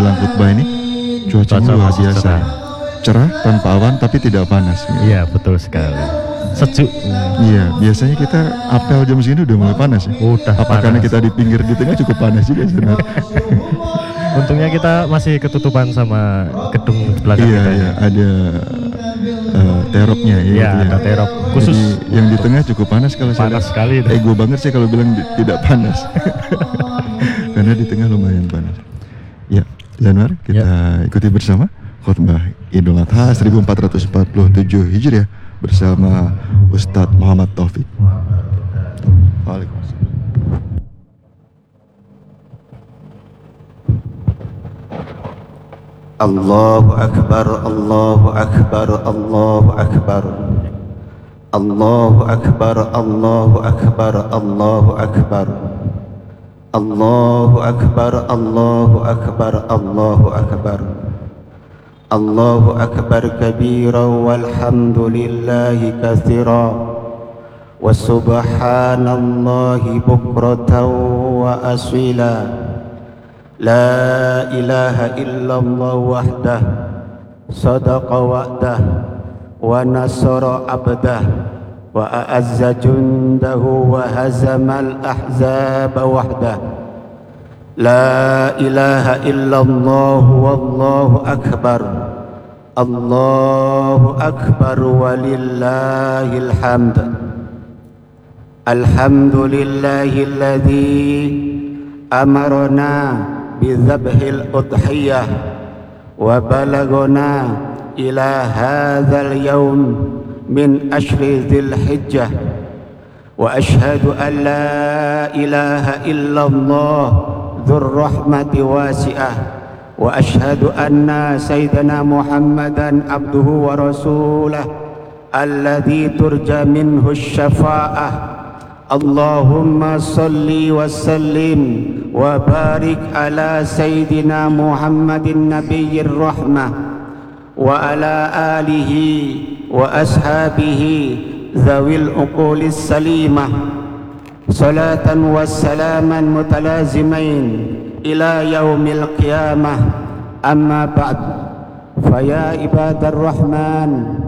menjelang khutbah ini cuacanya luar biasa, cerah tanpa awan tapi tidak panas. Iya betul sekali, sejuk. Iya, biasanya kita apel jam segini udah mulai panas ya. Udah Apa panas. karena kita di pinggir di tengah cukup panas juga sebenarnya. Untungnya kita masih ketutupan sama gedung belakang Iya, kita. iya, ada teropnya ya. Iya, gitu ada terop khusus. Jadi, yang di tengah cukup panas kalau saya Panas lihat. sekali. Ego banget sih kalau bilang tidak panas. Karena di tengah lumayan panas. Ya, Januar kita ikuti bersama khutbah Idul Adha 1447 Hijriah bersama Ustadz Muhammad Taufik. Waalaikumsalam. Allahu Akbar, Allahu Akbar, Allahu Akbar, Allahu Akbar, Allahu Akbar, Allahu Akbar, Allahu Akbar, Allahu Akbar, Allahu Akbar, Allahu Akbar kabira walhamdulillahi katsira wa subhanallahi bukratan wa asila. لا إله إلا الله وحده صدق وعده ونصر عبده وأعز جنده وهزم الأحزاب وحده. لا إله إلا الله والله أكبر الله أكبر ولله الحمد. الحمد لله الذي أمرنا بذبح الأضحية وبلغنا إلى هذا اليوم من أشهر ذي الحجة، وأشهد أن لا إله إلا الله ذو الرحمة واسعة، وأشهد أن سيدنا محمدا عبده ورسوله الذي ترجى منه الشفاعة. اللهم صل وسلم وبارك على سيدنا محمد النبي الرحمة وعلى آله وأصحابه ذوي العقول السليمة صلاة وسلاما متلازمين إلى يوم القيامة. أما بعد، فيا عباد الرحمن